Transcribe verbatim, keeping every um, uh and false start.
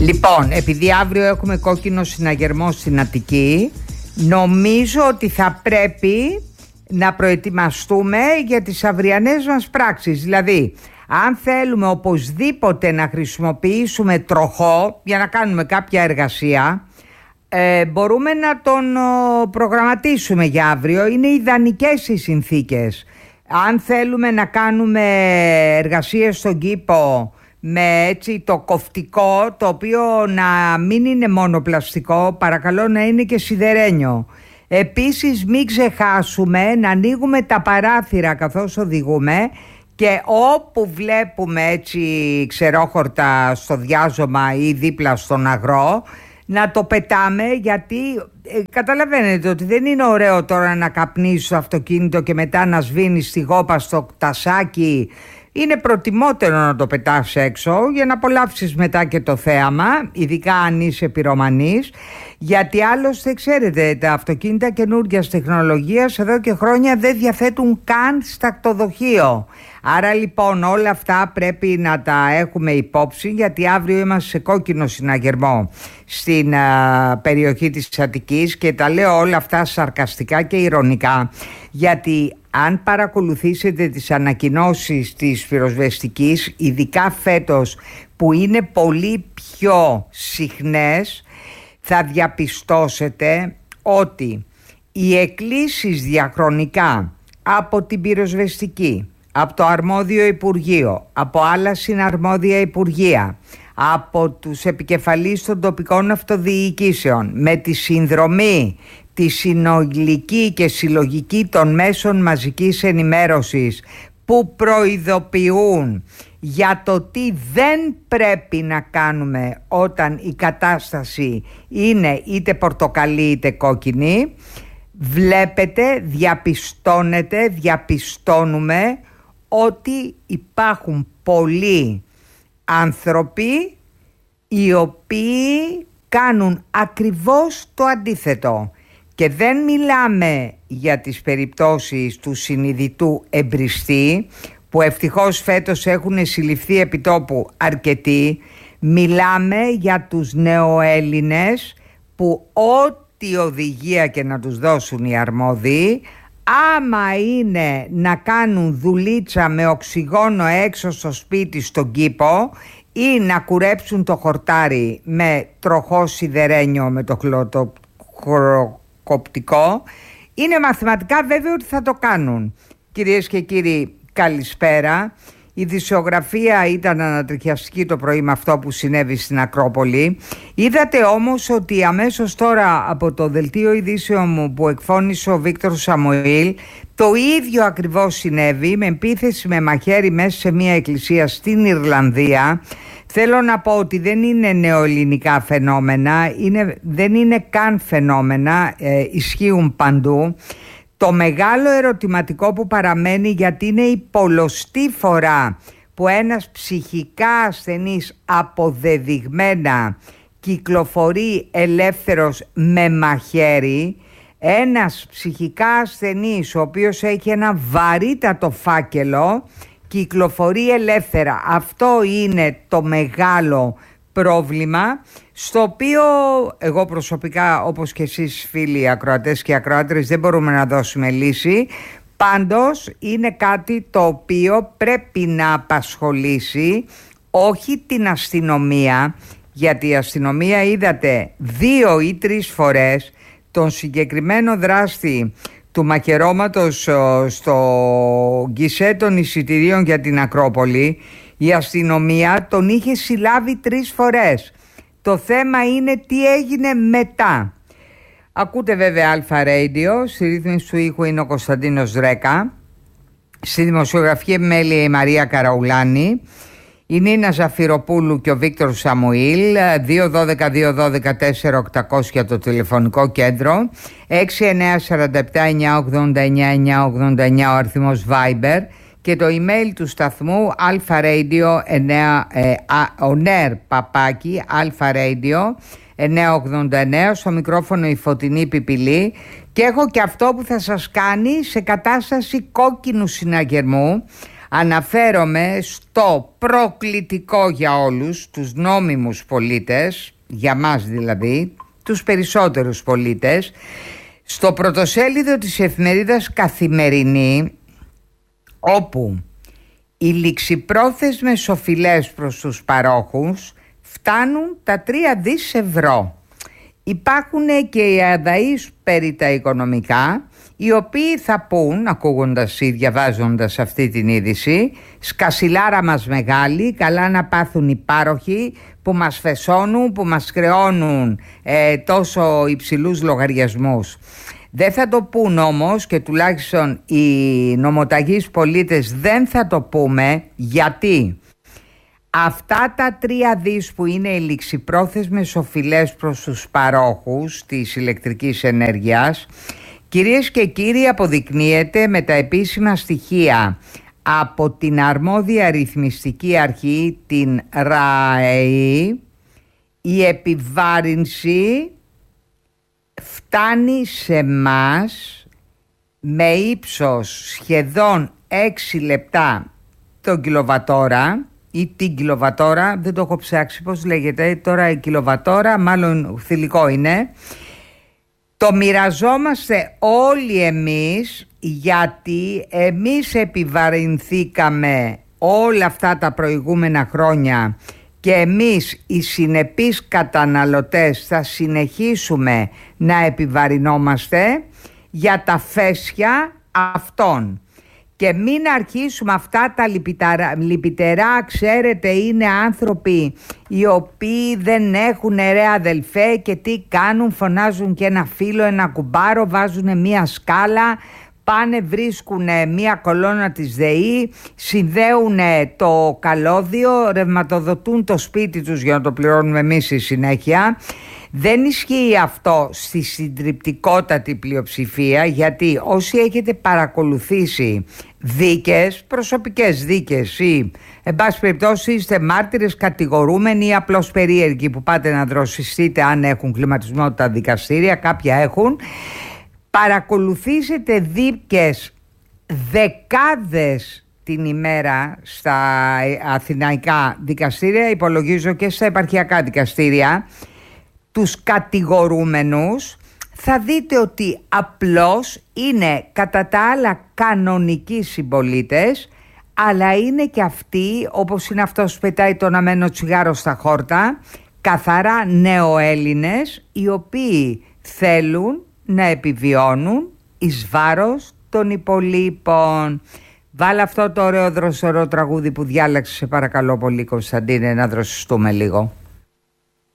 Λοιπόν, επειδή αύριο έχουμε κόκκινο συναγερμό στην Αττική, νομίζω ότι θα πρέπει να προετοιμαστούμε για τις αυριανές μας πράξεις. Δηλαδή, αν θέλουμε οπωσδήποτε να χρησιμοποιήσουμε τροχό για να κάνουμε κάποια εργασία, ε, μπορούμε να τον ο, προγραμματίσουμε για αύριο. Είναι ιδανικές οι συνθήκες. Αν θέλουμε να κάνουμε εργασίες στον κήπο με έτσι το κοφτικό, το οποίο να μην είναι μόνο πλαστικό, παρακαλώ να είναι και σιδερένιο. Επίσης μην ξεχάσουμε να ανοίγουμε τα παράθυρα καθώς οδηγούμε και όπου βλέπουμε έτσι ξερόχορτα στο διάζωμα ή δίπλα στον αγρό να το πετάμε, γιατί ε, καταλαβαίνετε ότι δεν είναι ωραίο τώρα να καπνίσεις στο αυτοκίνητο και μετά να σβήνεις τη γόπα στο τασάκι. Είναι προτιμότερο να το πετάς έξω για να απολαύσεις μετά και το θέαμα, ειδικά αν είσαι πυρομανής, γιατί άλλωστε ξέρετε τα αυτοκίνητα καινούργιας τεχνολογίας εδώ και χρόνια δεν διαθέτουν καν στακτοδοχείο. Άρα λοιπόν όλα αυτά πρέπει να τα έχουμε υπόψη, γιατί αύριο είμαστε σε κόκκινο συναγερμό στην α, περιοχή της Αττικής και τα λέω όλα αυτά σαρκαστικά και ειρωνικά, γιατί αν παρακολουθήσετε τις ανακοινώσεις της πυροσβεστικής, ειδικά φέτος που είναι πολύ πιο συχνές, θα διαπιστώσετε ότι οι εκκλήσεις διαχρονικά από την πυροσβεστική, από το αρμόδιο Υπουργείο, από άλλα συναρμόδια Υπουργεία, από τους επικεφαλείς των τοπικών αυτοδιοικήσεων, με τη συνδρομή τη συνολική και συλλογική των μέσων μαζικής ενημέρωσης που προειδοποιούν για το τι δεν πρέπει να κάνουμε όταν η κατάσταση είναι είτε πορτοκαλί είτε κόκκινη, βλέπετε, διαπιστώνετε, διαπιστώνουμε ότι υπάρχουν πολλοί άνθρωποι οι οποίοι κάνουν ακριβώς το αντίθετο. Και δεν μιλάμε για τις περιπτώσεις του συνειδητού εμπριστή, που ευτυχώς φέτος έχουν συλληφθεί επιτόπου αρκετοί. Μιλάμε για τους νεοέλληνες που ό,τι οδηγία και να τους δώσουν οι αρμόδιοι, άμα είναι να κάνουν δουλίτσα με οξυγόνο έξω στο σπίτι στον κήπο ή να κουρέψουν το χορτάρι με τροχό σιδερένιο με το χλωροκοπτικό, είναι μαθηματικά βέβαιο ότι θα το κάνουν. Κυρίες και κύριοι, καλησπέρα. Η ειδησιογραφία ήταν ανατριχιαστική το πρωί με αυτό που συνέβη στην Ακρόπολη. Είδατε όμως ότι αμέσως τώρα από το δελτίο ειδήσεων μου που εκφώνησε ο Βίκτορ Σαμουήλ, το ίδιο ακριβώς συνέβη με επίθεση με μαχαίρι μέσα σε μια εκκλησία στην Ιρλανδία. Θέλω να πω ότι δεν είναι νεοελληνικά φαινόμενα, είναι, δεν είναι καν φαινόμενα, ε, ισχύουν παντού. Το μεγάλο ερωτηματικό που παραμένει, γιατί είναι η πολλοστή φορά που ένας ψυχικά ασθενής αποδεδειγμένα κυκλοφορεί ελεύθερος με μαχαίρι, ένας ψυχικά ασθενής ο οποίος έχει ένα βαρύτατο φάκελο κυκλοφορεί ελεύθερα. Αυτό είναι το μεγάλο πρόβλημα, στο οποίο εγώ προσωπικά, όπως και εσείς φίλοι ακροατές και ακροάτρες, δεν μπορούμε να δώσουμε λύση. Πάντως είναι κάτι το οποίο πρέπει να απασχολήσει όχι την αστυνομία, γιατί η αστυνομία, είδατε, δύο ή τρεις φορές τον συγκεκριμένο δράστη του μαχαιρώματος στο γκισέ των εισιτηρίων για την Ακρόπολη, η αστυνομία τον είχε συλλάβει τρεις φορές. Το θέμα είναι τι έγινε μετά. Ακούτε βέβαια Αλφα Radio, στη ρύθμιση του ήχου είναι ο Κωνσταντίνος Δρέκα, στη δημοσιογραφία μέλη η Μαρία Καραουλάνη, η Νίνα Ζαφυροπούλου και ο Βίκτορ Σαμουήλ. Δύο δώδεκα δύο δώδεκα τέσσερα οκτακόσια το τηλεφωνικό κέντρο, έξι εννιά τέσσερα επτά εννιά ογδόντα εννιά εννιά ογδόντα εννιά ο αριθμός Viber και το email του σταθμού alfaradio oner παπάκι alfaradio εννιά ογδόντα εννιά. Στο μικρόφωνο η Φωτεινή Πιπηλή, και έχω και αυτό που θα σας κάνει σε κατάσταση κόκκινου συναγερμού. Αναφέρομαι στο προκλητικό για όλους τους νόμιμους πολίτες, για μας δηλαδή, τους περισσότερους πολίτες, στο πρωτοσέλιδο της εφημερίδας Καθημερινή, όπου οι ληξιπρόθεσμες οφειλές προς τους παρόχους φτάνουν τα τρία δις ευρώ. Υπάρχουν και οι αδαείς περί τα οικονομικά, οι οποίοι θα πούν, ακούγοντας ή διαβάζοντας αυτή την είδηση, σκασιλάρα μας μεγάλη, καλά να πάθουν οι πάροχοι που μας φεσώνουν, που μας χρεώνουν ε, τόσο υψηλούς λογαριασμούς. Δεν θα το πούν όμως, και τουλάχιστον οι νομοταγείς πολίτες δεν θα το πούμε, γιατί αυτά τα τρία δις που είναι οι ληξιπρόθεσμες οφειλές προς τους παρόχους της ηλεκτρικής ενέργειας, κυρίες και κύριοι, αποδεικνύεται με τα επίσημα στοιχεία από την αρμόδια ρυθμιστική αρχή, την ΡΑΕΗ, η επιβάρυνση φτάνει σε μας με ύψος σχεδόν έξι λεπτά τον κιλοβατόρα ή την κιλοβατόρα, δεν το έχω ψάξει πώς λέγεται τώρα η κιλοβατόρα, μάλλον θηλυκό είναι. Το μοιραζόμαστε όλοι εμείς, γιατί εμείς επιβαρυνθήκαμε όλα αυτά τα προηγούμενα χρόνια και εμείς οι συνεπείς καταναλωτές θα συνεχίσουμε να επιβαρυνόμαστε για τα φέσια αυτών. Και μην αρχίσουμε αυτά τα λυπητερά, λυπητερά, ξέρετε, είναι άνθρωποι οι οποίοι δεν έχουν ρε αδελφέ και τι κάνουν, φωνάζουν και ένα φύλλο, ένα κουμπάρο, βάζουν μία σκάλα, πάνε βρίσκουν μία κολόνα της ΔΕΗ, συνδέουν το καλώδιο, ρευματοδοτούν το σπίτι τους για να το πληρώνουμε εμείς στη συνέχεια. Δεν ισχύει αυτό στη συντριπτικότατη πλειοψηφία, γιατί όσοι έχετε παρακολουθήσει δίκες, προσωπικές δίκες ή εν πάση περιπτώσει είστε μάρτυρες, κατηγορούμενοι ή απλώς περίεργοι που πάτε να δροσιστείτε αν έχουν κλιματισμό τα δικαστήρια, κάποια έχουν, παρακολουθήσετε δίκες δεκάδες την ημέρα στα αθηναϊκά δικαστήρια, υπολογίζω και στα επαρχιακά δικαστήρια, τους κατηγορούμενους, θα δείτε ότι απλώς είναι κατά τα άλλα κανονικοί συμπολίτες, αλλά είναι και αυτοί, όπως είναι αυτός που πετάει τον αμένο τσιγάρο στα χόρτα, καθαρά νεοέλληνες, οι οποίοι θέλουν να επιβιώνουν εις βάρος των υπολείπων. Βάλε αυτό το ωραίο δροσερό τραγούδι που διάλεξε, σε παρακαλώ πολύ, Κωνσταντίνε, να δροσιστούμε λίγο.